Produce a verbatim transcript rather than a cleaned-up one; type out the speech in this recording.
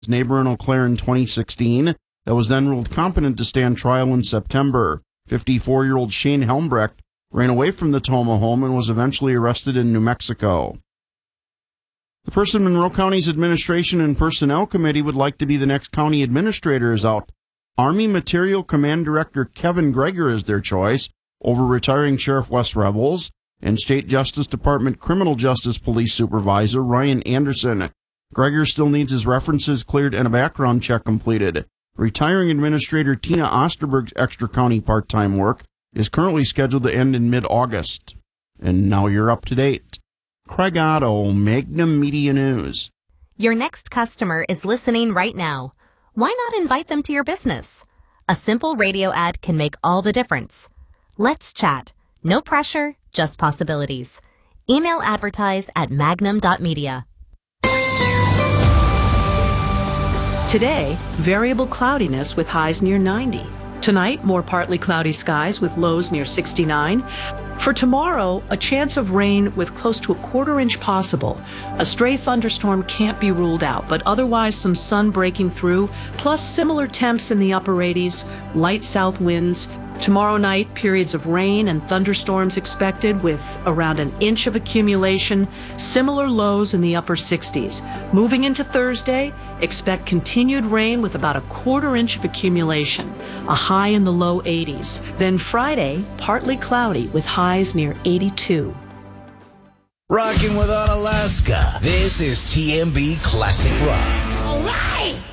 his neighbor in Eau Claire in twenty sixteen that was then ruled competent to stand trial in September. fifty-four-year-old Shane Helmbrecht ran away from the Toma home and was eventually arrested in New Mexico. The person Monroe County's Administration and Personnel Committee would like to be the next county administrator is out. Army Material Command Director Kevin Greger is their choice over retiring Sheriff Wes Rebels and State Justice Department Criminal Justice Police Supervisor Ryan Anderson. Greger still needs his references cleared and a background check completed. Retiring Administrator Tina Osterberg's extra county part-time work is currently scheduled to end in mid-August. And now you're up to date. Craig Otto, Magnum Media News. Your next customer is listening right now. Why not invite them to your business? A simple radio ad can make all the difference. Let's chat. No pressure, just possibilities. Email advertise at magnum dot media. Today, variable cloudiness with highs near ninety. Tonight, more partly cloudy skies with lows near sixty-nine. For tomorrow, a chance of rain with close to a quarter inch possible. A stray thunderstorm can't be ruled out, but otherwise some sun breaking through, plus similar temps in the upper eighties, light south winds. Tomorrow night, periods of rain and thunderstorms expected with around an inch of accumulation, similar lows in the upper sixties. Moving into Thursday, expect continued rain with about a quarter inch of accumulation, a high in the low eighties. Then Friday, partly cloudy with highs near eighty-two. Rocking with Unalaska. This is T M B Classic Rock. All right!